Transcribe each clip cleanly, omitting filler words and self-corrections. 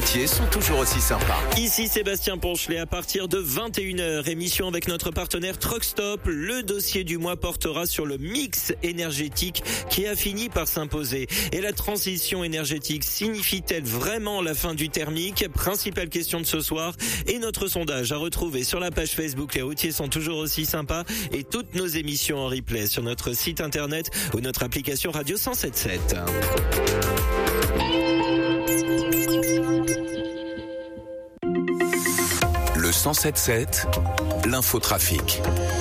routiers sont toujours aussi sympas. Ici Sébastien Ponchelet, à partir de 21h, émission avec notre partenaire Truck Stop. Le dossier du mois portera sur le mix énergétique qui a fini par s'imposer. Et la transition énergétique signifie-t-elle vraiment la fin du thermique? Principale question de ce soir. Et notre sondage à retrouver sur la page Facebook Les routiers sont toujours aussi sympas, et toutes nos émissions en replay sur notre site internet ou notre application Radio 107.7. Le 107.7, l'infotrafic.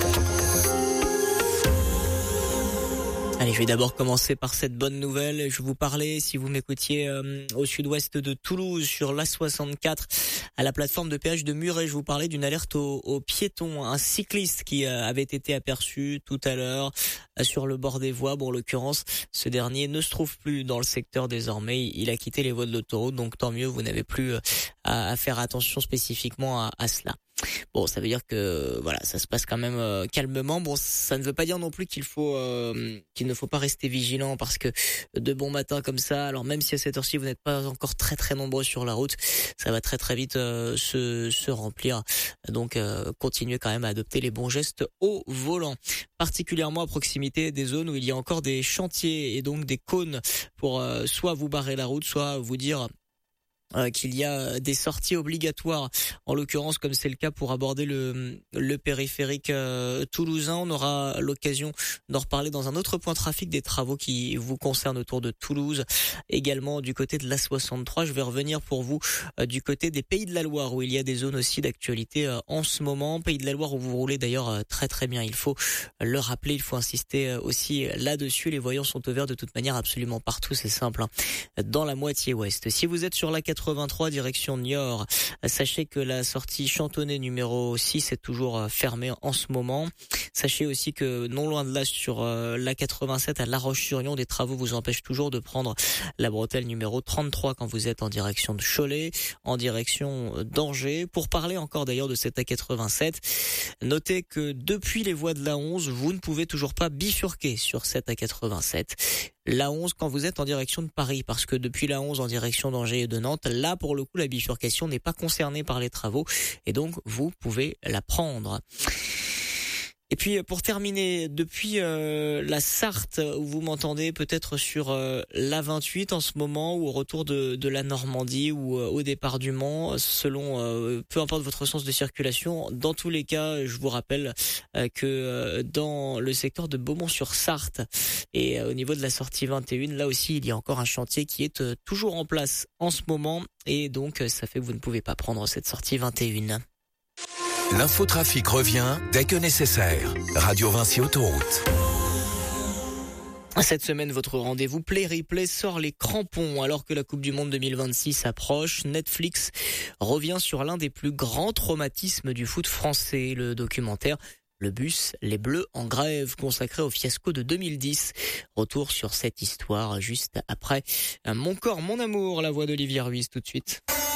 Allez, je vais d'abord commencer par cette bonne nouvelle. Je vous parlais, si vous m'écoutiez, au sud-ouest de Toulouse, sur l'A64, à la plateforme de péage de Muret. Je vous parlais d'une alerte aux piétons. Un cycliste qui avait été aperçu tout à l'heure sur le bord des voies. Bon, en l'occurrence, ce dernier ne se trouve plus dans le secteur désormais. Il a quitté les voies de l'autoroute, donc tant mieux, vous n'avez plus à faire attention spécifiquement à cela. Bon, ça veut dire que voilà, ça se passe quand même calmement. Bon, ça ne veut pas dire non plus qu'il ne faut pas rester vigilant, parce que de bon matin comme ça, alors même si à cette heure-ci vous n'êtes pas encore très très nombreux sur la route, ça va très très vite se remplir. Donc continuez quand même à adopter les bons gestes au volant, particulièrement à proximité des zones où il y a encore des chantiers et donc des cônes pour soit vous barrer la route, soit vous dire qu'il y a des sorties obligatoires, en l'occurrence comme c'est le cas pour aborder le périphérique toulousain. On aura l'occasion d'en reparler dans un autre point trafic des travaux qui vous concernent autour de Toulouse. Également du côté de l'A63, je vais revenir pour vous du côté des Pays de la Loire, où il y a des zones aussi d'actualité en ce moment. Pays de la Loire où vous roulez d'ailleurs très très bien, il faut le rappeler, il faut insister aussi là-dessus. Les voyants sont au vert de toute manière absolument partout, c'est simple, hein. Dans la moitié ouest. Si vous êtes sur la 83 direction Niort, sachez que la sortie Chantonnay numéro 6 est toujours fermée en ce moment. Sachez aussi que non loin de là, sur la 87 à La Roche-sur-Yon, des travaux vous empêchent toujours de prendre la bretelle numéro 33 quand vous êtes en direction de Cholet, en direction d'Angers. Pour parler encore d'ailleurs de cette A87, notez que depuis les voies de la 11, vous ne pouvez toujours pas bifurquer sur cette A87. La 11 quand vous êtes en direction de Paris, parce que depuis la 11 en direction d'Angers et de Nantes, là pour le coup la bifurcation n'est pas concernée par les travaux et donc vous pouvez la prendre. Et puis pour terminer, depuis la Sarthe, où vous m'entendez peut-être sur l'A28 en ce moment, ou au retour de la Normandie, ou au départ du Mans, selon peu importe votre sens de circulation. Dans tous les cas, je vous rappelle que dans le secteur de Beaumont-sur-Sarthe et au niveau de la sortie 21, là aussi il y a encore un chantier qui est toujours en place en ce moment, et donc ça fait que vous ne pouvez pas prendre cette sortie 21. L'infotrafic revient dès que nécessaire. Radio Vinci Autoroute. Cette semaine, votre rendez-vous Play Replay sort les crampons. Alors que la Coupe du Monde 2026 approche, Netflix revient sur l'un des plus grands traumatismes du foot français, le documentaire Le bus, les Bleus en grève, consacré au fiasco de 2010. Retour sur cette histoire juste après Mon corps, mon amour, la voix d'Olivier Ruiz tout de suite.